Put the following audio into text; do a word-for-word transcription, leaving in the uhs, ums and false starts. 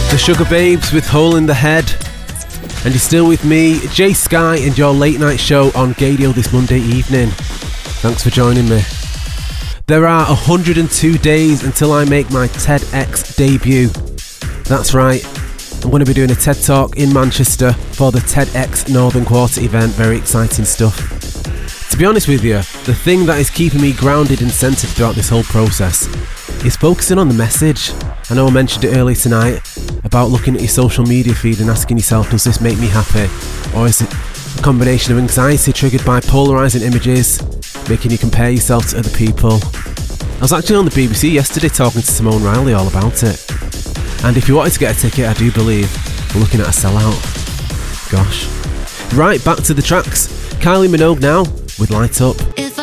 The Sugar Babes with Hole in the Head. And you're still with me, Jay Sky, and your late night show on Gadio this Monday evening. Thanks for joining me. There are one hundred two days until I make my TEDx debut. That's right, I'm going to be doing a TED Talk in Manchester for the TEDx Northern Quarter event. Very exciting stuff. To be honest with you, the thing that is keeping me grounded and centred throughout this whole process is focusing on the message. I know I mentioned it earlier tonight about looking at your social media feed and asking yourself, does this make me happy? Or is it a combination of anxiety triggered by polarising images, making you compare yourself to other people? I was actually on the B B C yesterday talking to Simone Riley all about it. And if you wanted to get a ticket, I do believe we're looking at a sellout. Gosh. Right, back to the tracks. Kylie Minogue now with Light Up.